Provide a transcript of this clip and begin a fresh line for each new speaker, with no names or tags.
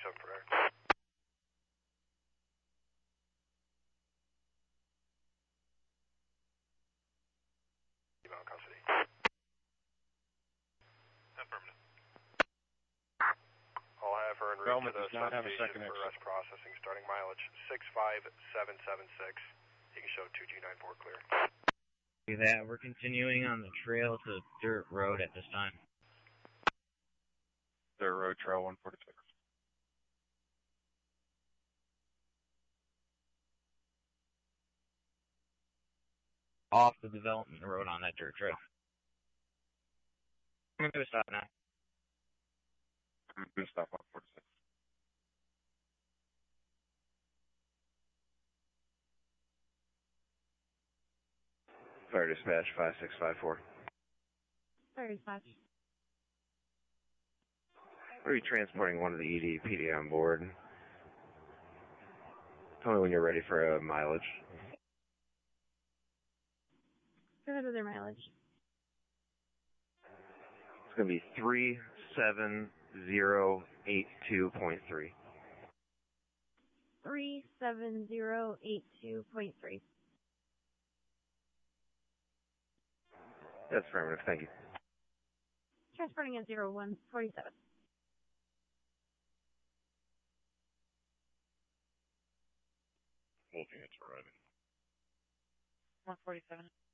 47 for air. Inbound custody. Affirmative. I'll have her en route to the substation for arrest processing, starting mileage 65776. You can show 2G94 clear.
That we're continuing on the trail to Dirt Road at this time.
Dirt Road, Trail 146.
Off the development road on that dirt trail. I'm going to stop now.
I'm going to stop 146.
Fire dispatch 5654.
Fire dispatch.
Are you transporting one of the ED PD on board? Tell me when you're ready for a mileage.
Go ahead with their mileage.
It's going to be 37082.3.
37082.3.
That's affirmative, thank you.
Transporting at 0147.
Looking at arriving.
147.